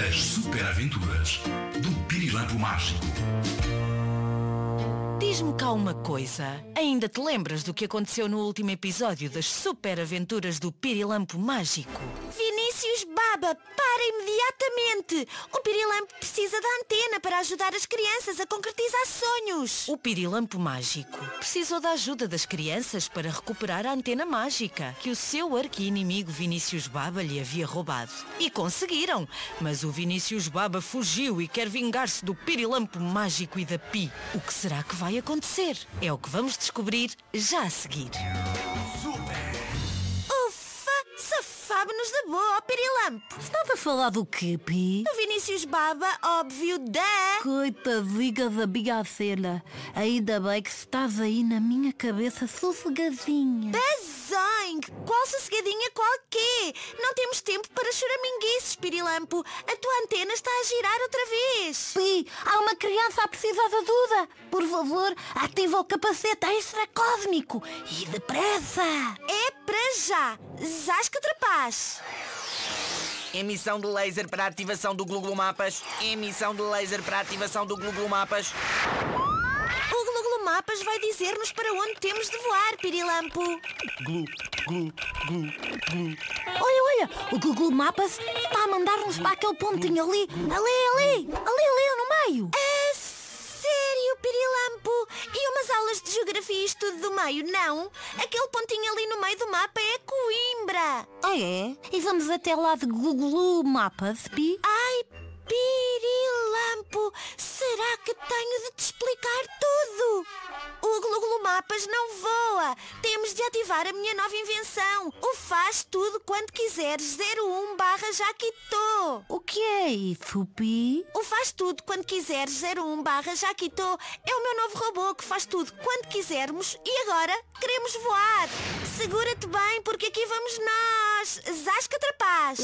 As super aventuras do Pirilampo Mágico. Diz-me cá uma coisa. Ainda te lembras do que aconteceu no último episódio das super aventuras do Pirilampo Mágico? Vinícius Baba, para imediatamente! O Pirilampo precisa da antena para ajudar as crianças a concretizar sonhos. O Pirilampo Mágico precisou da ajuda das crianças para recuperar a antena mágica que o seu arqui-inimigo Vinícius Baba lhe havia roubado. E conseguiram, mas o Vinícius Baba fugiu e quer vingar-se do Pirilampo Mágico e da Pi. O que será que vai acontecer? É o que vamos descobrir já a seguir. Safámos-nos da boa, Pirilampo. Estava a falar do quê, Pi? O Vinícius Baba, óbvio, Coitadinha da minha cena. Ainda bem que estás aí na minha cabeça sossegadinha. Bazoing! Qual sossegadinha, qual quê? Não temos tempo para choraminguices, Pirilampo. A tua antena está a girar outra vez. Pi, há uma criança a precisar de ajuda. Por favor, ativa o capacete extracósmico. E depressa! É para já. Zasca trapaz. Emissão de laser para ativação do Gluglumapas. Emissão de laser para ativação do Gluglumapas. O Gluglumapas vai dizer-nos para onde temos de voar, Pirilampo. Olha, o Google Maps está a mandar-nos para aquele pontinho ali no meio. Sério, Pirilampo? E umas aulas de geografia e estudo do meio, não? Aquele pontinho ali no meio do mapa é Coimbra. Ah, é? E vamos até lá de Google Maps, Pi? Ai, Pirilampo, será que tenho de te explicar tudo? O Gluglumapas não voa. Temos de ativar a minha nova invenção. O faz tudo quando quiseres 01/Jaquito. O que é isso, Pi? O faz tudo quando quiseres 01/Jaquito é o meu novo robô que faz tudo quando quisermos e agora queremos voar. Segura-te bem porque aqui vamos nós. Zasca trapaz.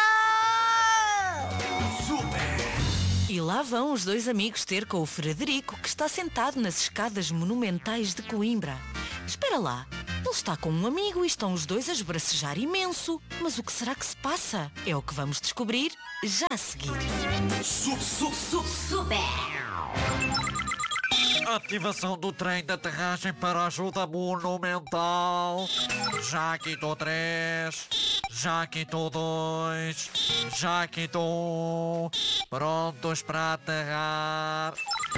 E lá vão os dois amigos ter com o Frederico, que está sentado nas escadas monumentais de Coimbra. Espera lá, ele está com um amigo e estão os dois a esbracejar imenso. Mas o que será que se passa? É o que vamos descobrir já a seguir. Ativação do trem de aterragem para ajuda monumental. Jaquito 3, Jaquito 2, Jaquito 1. Prontos para aterrar.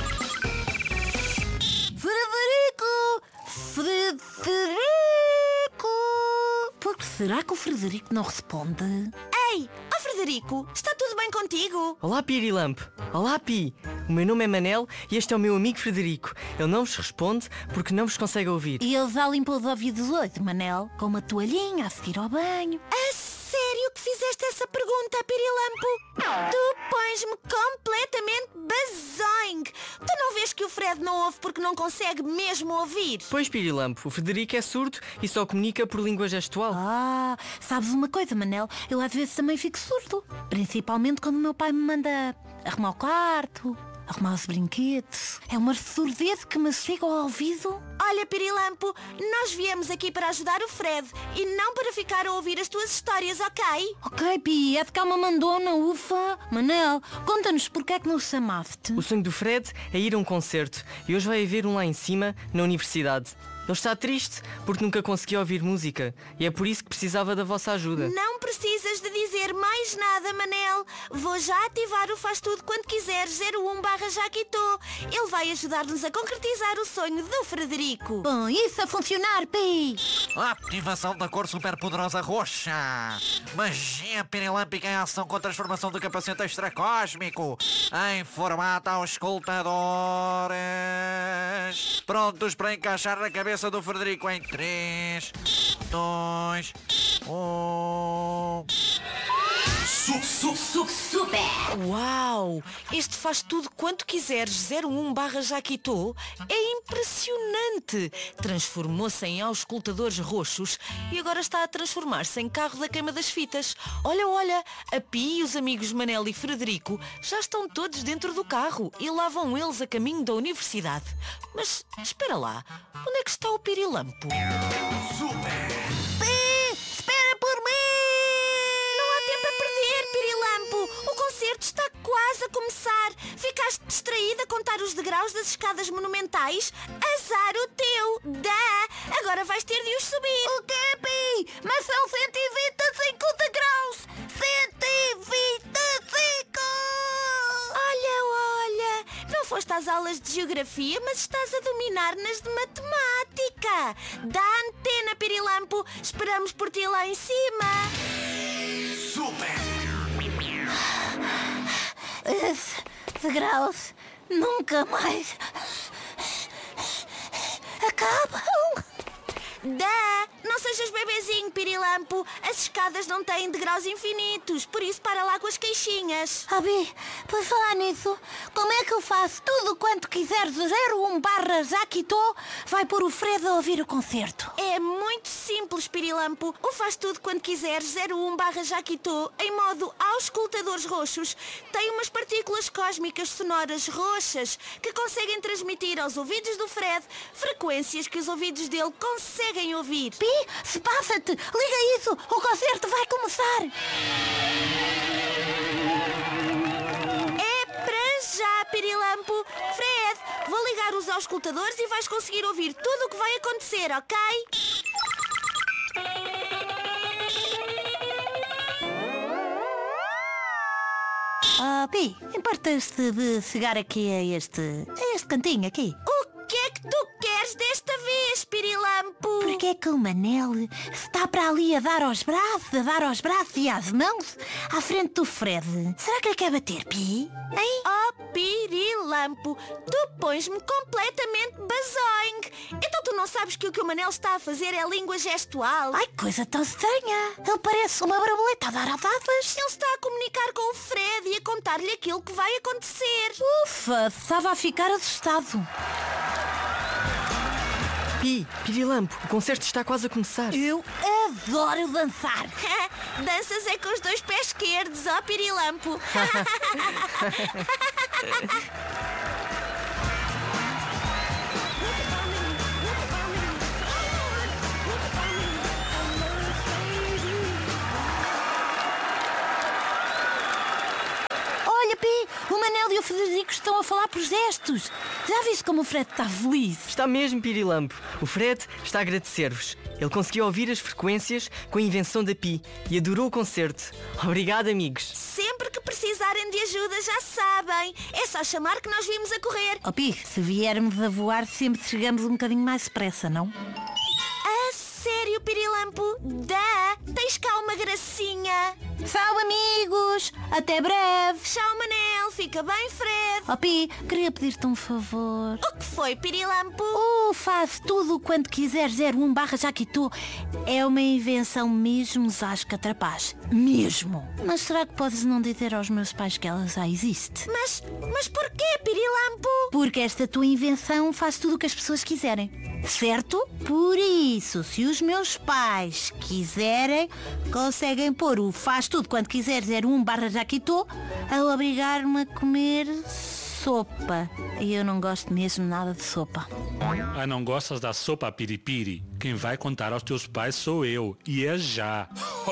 Frederico! Por que será que o Frederico não responde? Ei, ó Frederico, está tudo bem contigo? Olá, Pirilampo. Olá, Pi. O meu nome é Manel e este é o meu amigo Frederico. Ele não vos responde porque não vos consegue ouvir. E ele já limpou os ouvidos hoje, Manel, com uma toalhinha a seguir ao banho. Sério que fizeste essa pergunta, Pirilampo? Tu pões-me completamente bazoing. Tu não vês que o Fred não ouve porque não consegue mesmo ouvir? Pois, Pirilampo, o Frederico é surdo e só comunica por língua gestual. Ah, sabes uma coisa, Manel? Eu às vezes também fico surdo. Principalmente quando o meu pai me manda arrumar o quarto, arrumar os brinquedos. É uma surdez que me chega ao ouvido. Olha, Pirilampo, nós viemos aqui para ajudar o Fred e não para ficar a ouvir as tuas histórias, ok? Ok, Pi, é de cá uma mandona, ufa. Manel, conta-nos porque é que nos chamaste. O sonho do Fred é ir a um concerto e hoje vai haver um lá em cima, na universidade. Ele está triste porque nunca conseguiu ouvir música e é por isso que precisava da vossa ajuda. Não precisas de dizer mais nada, Manel. Vou já ativar o faz tudo quando quiseres 01/Jaquito. Ele vai ajudar-nos a concretizar o sonho do Frederico. Bom, isso a funcionar, Pi. Ativação da cor superpoderosa roxa. Magia pirilâmpica em ação com transformação do capacete extracósmico em formato auscultadores. Prontos para encaixar na cabeça do Frederico em 3, 2, 1. Uau! Este faz tudo quanto quiseres 01/Jaquito é impressionante! Transformou-se em auscultadores roxos e agora está a transformar-se em carro da queima das fitas. Olha, a Pi e os amigos Manel e Frederico já estão todos dentro do carro e lá vão eles a caminho da universidade. Mas espera lá, onde é que está o Pirilampo? Pi, espera por mim! Não há tempo a perder, Pirilampo! O concerto está saltar os degraus das escadas monumentais? Azar o teu! Agora vais ter de os subir! O quê, Pi? Mas são 125 degraus! 125! Olha, não foste às aulas de geografia, mas estás a dominar nas de matemática. Dá a antena, Pirilampo. Esperamos por ti lá em cima. Super! Degraus nunca mais acabam. Não sejas bebezinho, Pirilampo. As escadas não têm degraus infinitos, por isso para lá com as queixinhas. Bi, por falar nisso, como é que eu faço tudo quanto quiseres? 01/Jaquito vai pôr o Fred a ouvir o concerto. É muito simples, Pirilampo. O faz tudo quando quiseres 01/Jaquito em modo auscultadores roxos. Tem umas partículas cósmicas sonoras roxas que conseguem transmitir aos ouvidos do Fred frequências que os ouvidos dele conseguem ouvir. Pi, se passa-te! Liga isso! O concerto vai começar! É para já, Pirilampo. Fred, vou ligar os auscultadores e vais conseguir ouvir tudo o que vai acontecer, ok? Pi, importas-te de chegar aqui a este cantinho aqui? O que é que tu queres desta vez, Pirilampo? Porque é que o Manel está para ali a dar aos braços e às mãos à frente do Fred? Será que lhe quer bater, Pi? Hein? Oh, Pirilampo, tu pões-me completamente bazoing. Então tu não sabes que o que o Manel está a fazer é língua gestual? Ai, coisa tão estranha. Ele parece uma borboleta a dar atadas. Ele está a comunicar com o Fred e a contar-lhe aquilo que vai acontecer. Ufa, estava a ficar assustado. Pirilampo, o concerto está quase a começar. Eu adoro dançar. Danças é com os dois pés esquerdos, ó Pirilampo. Olha, Pi, o Manel e o Frederico estão a falar por gestos. Já viste como o Fred está feliz? Está mesmo, Pirilampo. O Fred está a agradecer-vos. Ele conseguiu ouvir as frequências com a invenção da Pi e adorou o concerto. Obrigado, amigos. Sempre que precisarem de ajuda, já sabem. É só chamar que nós vimos a correr. Oh, Pi, se viermos a voar, sempre chegamos um bocadinho mais depressa, não? A sério, Pirilampo? Tens cá uma gracinha. Tchau, amigos. Até breve. Tchau, Manel. Fica bem, Fred. Oh, Pi, queria pedir-te um favor. O que foi, Pirilampo? Faz tudo quando quiseres 01/Jaquito. É uma invenção mesmo zasca trapaz. Mesmo. Mas será que podes não dizer aos meus pais que ela já existe? Mas porquê, Pirilampo? Porque esta tua invenção faz tudo o que as pessoas quiserem. Certo? Por isso, se os meus pais quiserem, conseguem pôr o faz tudo quando quiseres 01/Jaquito a obrigar-me a comer sopa. E eu não gosto mesmo nada de sopa. Ah, não gostas da sopa piripiri? Quem vai contar aos teus pais sou eu. E é já.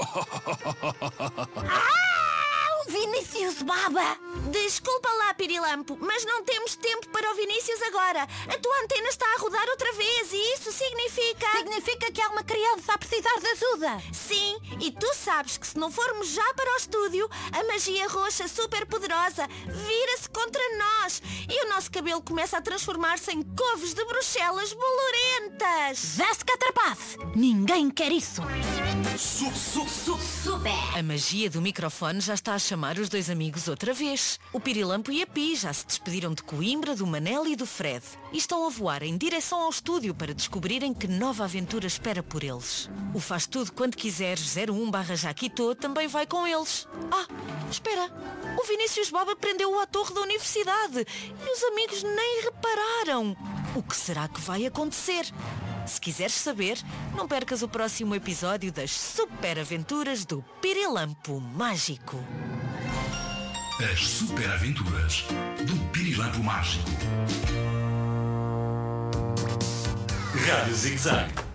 Vinícius Baba! Desculpa lá, Pirilampo, mas não temos tempo para o Vinícius agora. A tua antena está a rodar outra vez e isso significa... Significa que há uma criança a precisar de ajuda. Sim, e tu sabes que se não formos já para o estúdio, a magia roxa super poderosa vira-se contra nós e o nosso cabelo começa a transformar-se em couves de Bruxelas bolorentas. Já se catrapace! Ninguém quer isso! Super! A magia do microfone já está a chamar os dois amigos outra vez. O Pirilampo e a Pi já se despediram de Coimbra, do Manel e do Fred. E estão a voar em direção ao estúdio para descobrirem que nova aventura espera por eles. O Faz Tudo Quando Quiseres 01/Jaquito também vai com eles. Espera! O Vinícius Baba prendeu-o à torre da universidade e os amigos nem repararam. O que será que vai acontecer? Se quiseres saber, não percas o próximo episódio das Super Aventuras do Pirilampo Mágico. As Super Aventuras do Pirilampo Mágico. Rádio Zig Zag.